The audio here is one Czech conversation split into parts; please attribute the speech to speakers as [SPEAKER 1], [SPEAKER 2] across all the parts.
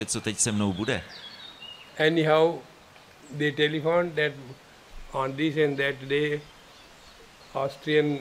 [SPEAKER 1] co teď se mnou bude.
[SPEAKER 2] Anyhow, they telephoned that on this and that day, Austrian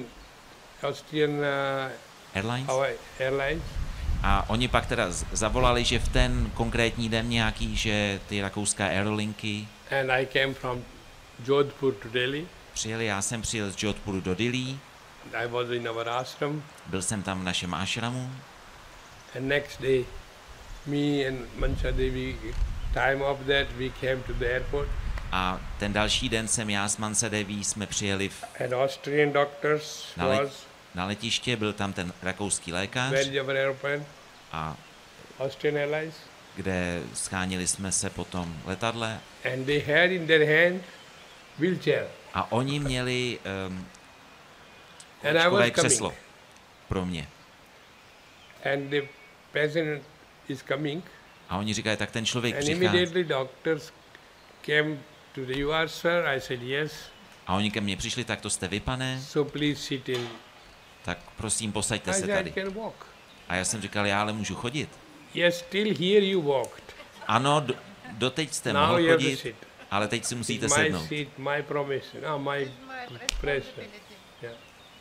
[SPEAKER 1] Airlines?
[SPEAKER 2] Airlines
[SPEAKER 1] A oni pak teda zavolali, že v ten konkrétní den nějaký, že ty rakouské aerolinky
[SPEAKER 2] and I came from Jodhpur to Delhi.
[SPEAKER 1] přijeli, já jsem přijel z Jodhpuru do Dillí,
[SPEAKER 2] I was in our ashram,
[SPEAKER 1] byl jsem tam v našem ashramu
[SPEAKER 2] and next day, me and Mansa Devi, time of that, we came to the airport.
[SPEAKER 1] a ten další den jsem já s Mansa Devi jsme přijeli
[SPEAKER 2] And Austrian doctors
[SPEAKER 1] na letiště, byl tam ten rakouský lékař
[SPEAKER 2] where is our airplane?
[SPEAKER 1] a
[SPEAKER 2] Austrian Airlines.
[SPEAKER 1] kde schánili jsme se po tom letadle
[SPEAKER 2] And they had in their hand wheelchair.
[SPEAKER 1] a oni měli
[SPEAKER 2] And I was
[SPEAKER 1] kočkové
[SPEAKER 2] coming.
[SPEAKER 1] křeslo pro mě.
[SPEAKER 2] And the patient is coming.
[SPEAKER 1] A oni říkají, tak ten člověk
[SPEAKER 2] And
[SPEAKER 1] přichází.
[SPEAKER 2] immediately doctors came to the you are sir. I said yes.
[SPEAKER 1] A oni ke mně přišli, tak to jste vy, pane,
[SPEAKER 2] So please sit in.
[SPEAKER 1] tak prosím, posaďte
[SPEAKER 2] I
[SPEAKER 1] se
[SPEAKER 2] said I
[SPEAKER 1] tady.
[SPEAKER 2] can walk.
[SPEAKER 1] A já jsem říkal, já ale můžu chodit.
[SPEAKER 2] Yes, till here you walked.
[SPEAKER 1] Ano, doteď jste
[SPEAKER 2] Now
[SPEAKER 1] mohl
[SPEAKER 2] you have to
[SPEAKER 1] chodit,
[SPEAKER 2] sit.
[SPEAKER 1] ale teď si musíte
[SPEAKER 2] My
[SPEAKER 1] sednout.
[SPEAKER 2] seat, my promise, my pressure. Yeah.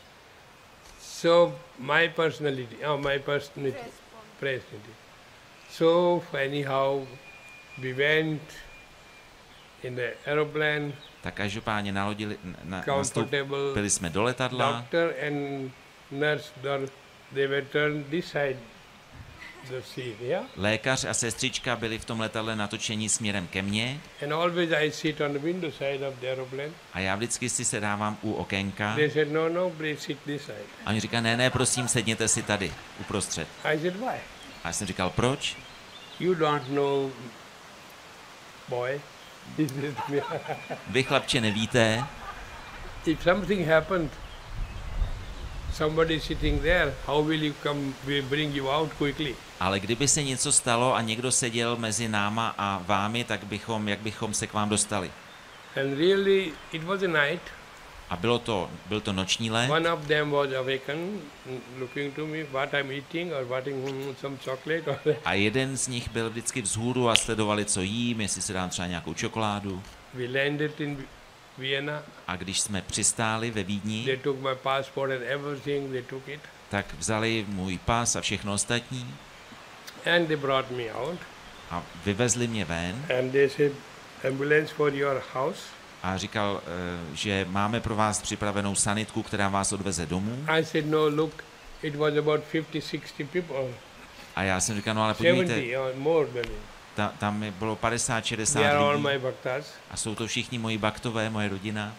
[SPEAKER 2] So my personality, personality. So anyhow, we went in the aeroplane.
[SPEAKER 1] Tak každopádně
[SPEAKER 2] Comfortable.
[SPEAKER 1] nastoupili jsme do letadla.
[SPEAKER 2] Doctor and nurse, they were turned this side the seat, yeah.
[SPEAKER 1] Lékař a sestřička byli v tom letadle natočení směrem ke mně
[SPEAKER 2] And always I sit on the window side of the aeroplane.
[SPEAKER 1] a já vždycky si sedávám u okénka.
[SPEAKER 2] They said, no, please sit this side.
[SPEAKER 1] A oni říkají, ne, prosím, sedněte si tady, uprostřed.
[SPEAKER 2] I said, why?
[SPEAKER 1] A já jsem říkal, proč?
[SPEAKER 2] You don't know, boy. He said,
[SPEAKER 1] Vy, chlapče, nevíte,
[SPEAKER 2] if something happened, somebody sitting there, how will you come, will bring you out quickly?
[SPEAKER 1] ale kdyby se něco stalo a někdo seděl mezi náma a vámi, tak jak bychom se k vám dostali.
[SPEAKER 2] And really, it was a night.
[SPEAKER 1] A byl to noční let.
[SPEAKER 2] One of them was awakened, looking to me, what I'm eating, or what some chocolate, or
[SPEAKER 1] A jeden z nich byl vždycky vzhůru a sledovali, co jím, jestli si dám třeba nějakou čokoládu.
[SPEAKER 2] we landed in Vienna.
[SPEAKER 1] A když jsme přistáli ve
[SPEAKER 2] They
[SPEAKER 1] Vídni,
[SPEAKER 2] took my passport and everything, they took it.
[SPEAKER 1] tak vzali můj pas a všechno ostatní
[SPEAKER 2] And they brought me out.
[SPEAKER 1] a vyvezli mě ven
[SPEAKER 2] And they said, ambulance for your house.
[SPEAKER 1] a říkal, že máme pro vás připravenou sanitku, která vás odveze domů.
[SPEAKER 2] I said, no, look, it was about 50, 60 people.
[SPEAKER 1] A já jsem říkal, no ale podívejte,
[SPEAKER 2] 70 or more than it.
[SPEAKER 1] tam bylo 50,
[SPEAKER 2] They are
[SPEAKER 1] 60
[SPEAKER 2] all
[SPEAKER 1] lidí
[SPEAKER 2] my bhaktas.
[SPEAKER 1] a jsou to všichni moji baktové, moje rodina.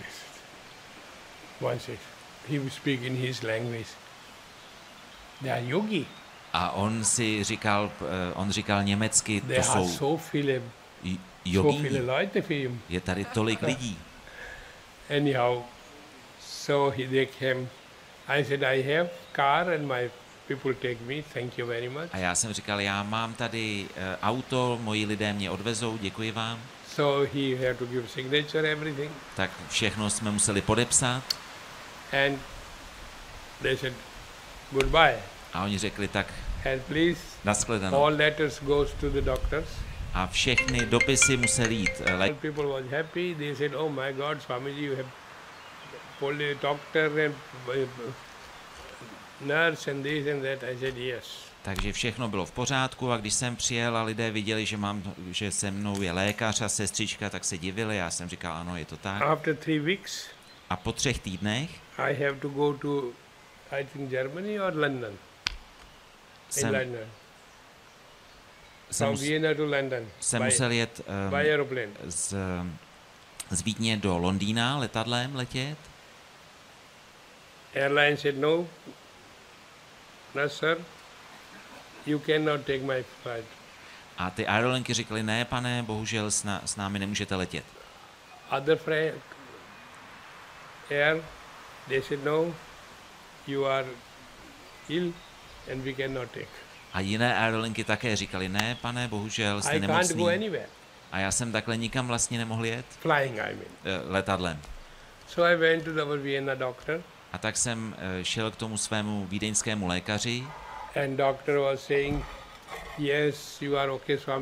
[SPEAKER 2] One said, he would speak in his language. They are yogi.
[SPEAKER 1] A on říkal německy,
[SPEAKER 2] They
[SPEAKER 1] to
[SPEAKER 2] are
[SPEAKER 1] jsou
[SPEAKER 2] so viele
[SPEAKER 1] jogíni.
[SPEAKER 2] Leute für ihn.
[SPEAKER 1] Je tady tolik lidí.
[SPEAKER 2] Anyhow, so they came. I said, I have car and my people take me. Thank you very much.
[SPEAKER 1] A já jsem říkal, já mám tady auto, moji lidé mě odvezou, děkuji vám.
[SPEAKER 2] So he had to give signature, everything.
[SPEAKER 1] Tak všechno jsme museli podepsat
[SPEAKER 2] And they said, goodbye.
[SPEAKER 1] a oni řekli, tak
[SPEAKER 2] And please,
[SPEAKER 1] nashledanou.
[SPEAKER 2] all letters goes to the doctors.
[SPEAKER 1] A všechny dopisy museli jít.
[SPEAKER 2] All people was happy. They said, oh my God, Swamiji, you have a doctor and nurse and this and that. I said, yes.
[SPEAKER 1] Takže všechno bylo v pořádku a když jsem přijel a lidé viděli, že se mnou je lékař a sestřička, tak se divili. Já jsem říkal, ano, je to tak.
[SPEAKER 2] After 3 weeks,
[SPEAKER 1] A po 3 týdnech
[SPEAKER 2] I have to go to, I think, Germany or London. In London. From Vienna to London.
[SPEAKER 1] jsem musel jet
[SPEAKER 2] by aeroplane.
[SPEAKER 1] z Vídně do Londýna letadlem letět.
[SPEAKER 2] Airline said, no, sir, you cannot take my flight.
[SPEAKER 1] A ty aerolinky říkali, ne, pane, bohužel s námi nemůžete letět.
[SPEAKER 2] Other air, they said, no, you are ill and we cannot take.
[SPEAKER 1] A jiné aerolinky také říkali, ne, pane, bohužel jste
[SPEAKER 2] I can't
[SPEAKER 1] nemocný.
[SPEAKER 2] go anywhere.
[SPEAKER 1] A já jsem takhle nikam vlastně nemohl jet
[SPEAKER 2] Flying, I mean.
[SPEAKER 1] letadlem.
[SPEAKER 2] So I went to our Vienna doctor.
[SPEAKER 1] A tak jsem šel k tomu svému vídeňskému lékaři
[SPEAKER 2] And doctor was saying, yes, you are okay, Swami.